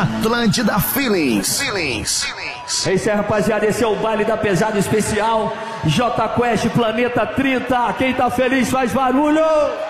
Atlântida Feelings. É isso aí, rapaziada, esse é o baile da pesada especial J Quest Planeta 30. Quem tá feliz faz barulho.